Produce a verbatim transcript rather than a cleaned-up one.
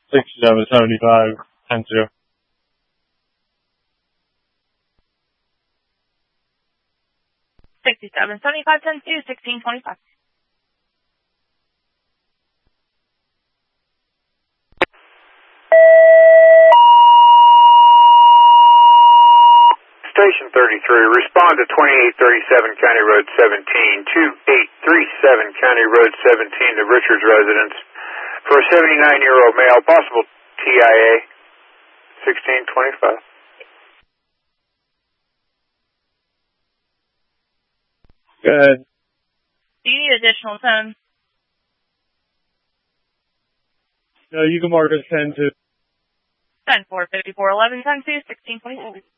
sixty-seven seventy-five, ten two. sixty-seven seventy-five, ten two, sixteen twenty-five. Station thirty-three, respond to twenty-eight thirty-seven County Road seventeen, twenty-eight thirty-seven County Road seventeen, the Richards residence, for a seventy-nine-year-old male, possible T I A, sixteen twenty-five. Good. Do you need additional ten? No, you can mark it ten two. ten four, fifty-four eleven, ten two, sixteen twenty-seven.